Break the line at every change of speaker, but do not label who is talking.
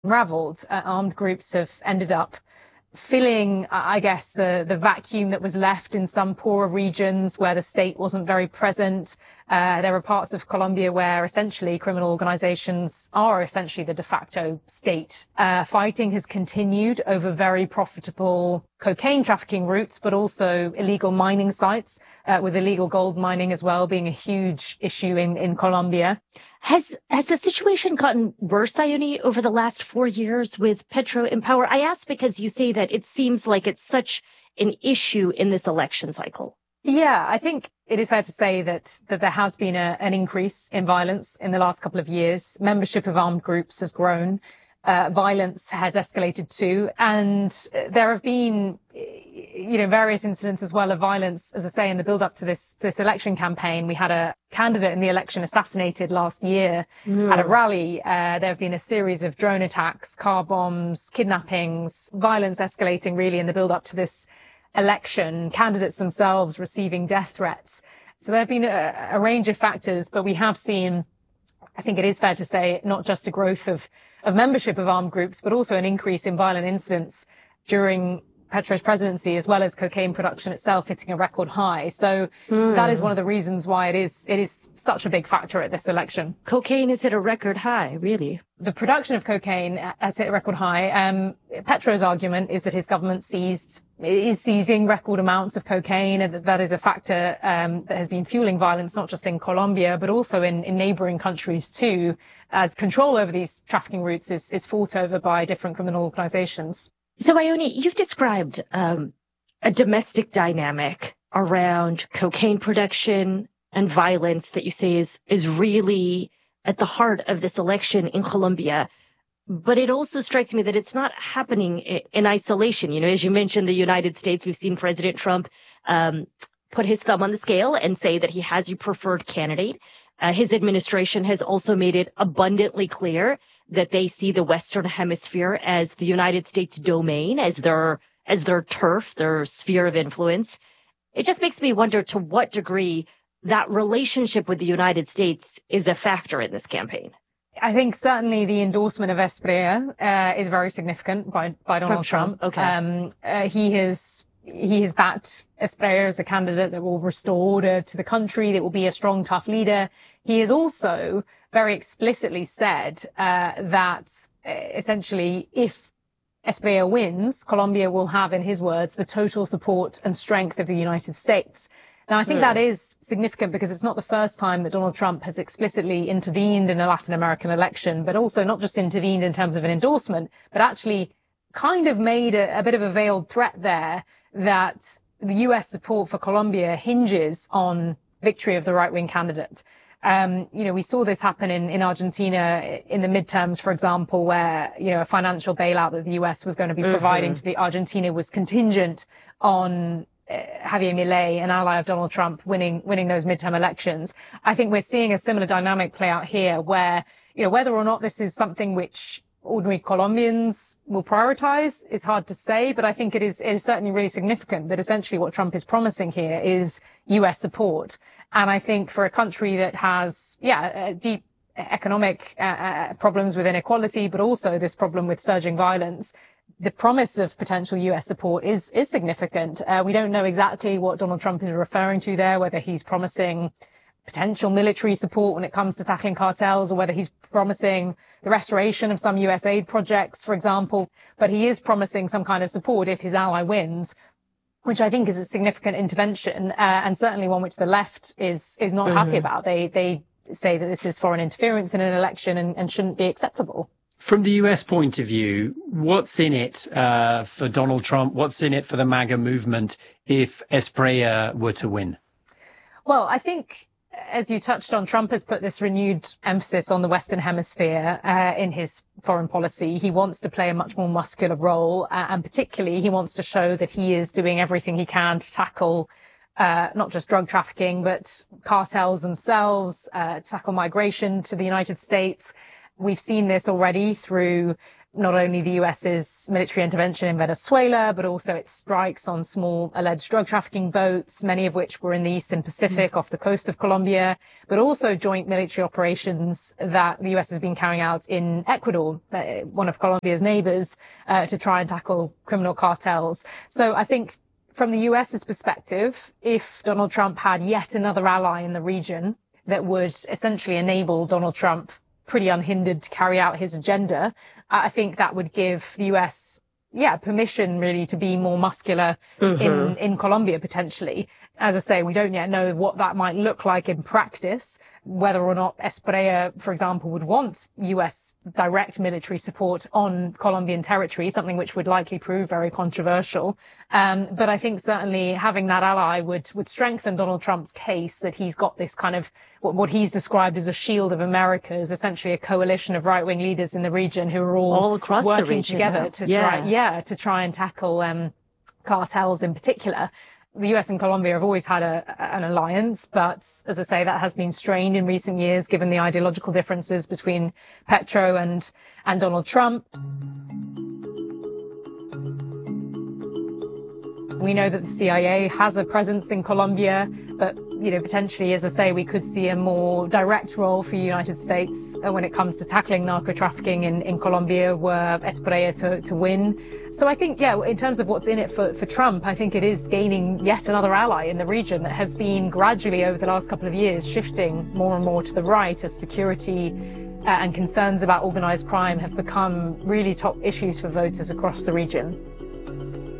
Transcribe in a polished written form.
unraveled, armed groups have ended up filling, I guess, the vacuum that was left in some poorer regions where the state wasn't very present. There are parts of Colombia where essentially criminal organizations are essentially the de facto state. Fighting has continued over very profitable cocaine trafficking routes, but also illegal mining sites, with illegal gold mining as well being a huge issue in Colombia.
Has the situation gotten worse, Ione, over the last 4 years with Petro in power? I ask because you say that it seems like it's such an issue in this election cycle.
Yeah, I think it is fair to say that there has been an increase in violence in the last couple of years. Membership of armed groups has grown. Violence has escalated too. And there have been, various incidents as well of violence, as I say, in the build up to this election campaign. We had a candidate in the election assassinated last year at a rally. There have been a series of drone attacks, car bombs, kidnappings, violence escalating really in the build up to this election, candidates themselves receiving death threats. So there have been a range of factors, but we have seen, I think it is fair to say, not just a growth of membership of armed groups, but also an increase in violent incidents during Petro's presidency, as well as cocaine production itself hitting a record high. So that is one of the reasons why it is such a big factor at this election.
Cocaine is at a record high, really.
The production of cocaine has hit a record high. Petro's argument is that his government is seizing record amounts of cocaine, and that is a factor that has been fueling violence, not just in Colombia, but also in neighboring countries too, as control over these trafficking routes is fought over by different criminal organizations.
So, Ione, you've described a domestic dynamic around cocaine production and violence that you say is really at the heart of this election in Colombia. But it also strikes me that it's not happening in isolation. As you mentioned, the United States, we've seen President Trump put his thumb on the scale and say that he has a preferred candidate. His administration has also made it abundantly clear that they see the Western Hemisphere as the United States domain, as their turf, their sphere of influence. It just makes me wonder to what degree that relationship with the United States is a factor in this campaign.
I think certainly the endorsement of Espriella is very significant by Donald Trump.
Okay.
He has backed Espriella as the candidate that will restore order to the country, that will be a strong, tough leader. He has also very explicitly said that essentially if Espriella wins, Colombia will have, in his words, the total support and strength of the United States. Now, I think that is significant because it's not the first time that Donald Trump has explicitly intervened in a Latin American election, but also not just intervened in terms of an endorsement, but actually kind of made a bit of a veiled threat there that the U.S. support for Colombia hinges on victory of the right-wing candidate. We saw this happen in Argentina in the midterms, for example, where, a financial bailout that the U.S. was going to be providing to the Argentina was contingent on Javier Milei, an ally of Donald Trump, winning those midterm elections. I think we're seeing a similar dynamic play out here where, whether or not this is something which ordinary Colombians will prioritize is hard to say, but I think it is certainly really significant that essentially what Trump is promising here is U.S. support. And I think for a country that has, deep economic problems with inequality, but also this problem with surging violence, the promise of potential U.S. support is significant. We don't know exactly what Donald Trump is referring to there, whether he's promising potential military support when it comes to tackling cartels, or whether he's promising the restoration of some U.S. aid projects, for example. But he is promising some kind of support if his ally wins, which I think is a significant intervention, and certainly one which the left is not happy about. They say that this is foreign interference in an election and shouldn't be acceptable.
From the U.S. point of view, what's in it for Donald Trump? What's in it for the MAGA movement if Espriella were to win?
Well, I think, as you touched on, Trump has put this renewed emphasis on the Western Hemisphere in his foreign policy. He wants to play a much more muscular role, and particularly he wants to show that he is doing everything he can to tackle not just drug trafficking, but cartels themselves, tackle migration to the United States. We've seen this already through not only the US's military intervention in Venezuela, but also its strikes on small alleged drug trafficking boats, many of which were in the Eastern Pacific off the coast of Colombia, but also joint military operations that the US has been carrying out in Ecuador, one of Colombia's neighbors, to try and tackle criminal cartels. So I think from the US's perspective, if Donald Trump had yet another ally in the region that would essentially enable Donald Trump pretty unhindered to carry out his agenda, I think that would give the US, permission really to be more muscular in Colombia potentially. As I say, we don't yet know what that might look like in practice, whether or not Espriella, for example, would want US direct military support on Colombian territory, something which would likely prove very controversial. But I think certainly having that ally would strengthen Donald Trump's case that he's got this kind of what he's described as a shield of Americas, essentially a coalition of right-wing leaders in the region who are all
across
working
the region,
together to try and tackle cartels in particular. The US and Colombia have always had an alliance, but as I say, that has been strained in recent years given the ideological differences between Petro and Donald Trump. We know that the CIA has a presence in Colombia, but potentially, as I say, we could see a more direct role for the United States when it comes to tackling narco trafficking in Colombia, were Espriella to win. So I think, in terms of what's in it for Trump, I think it is gaining yet another ally in the region that has been gradually over the last couple of years shifting more and more to the right as security and concerns about organized crime have become really top issues for voters across the region.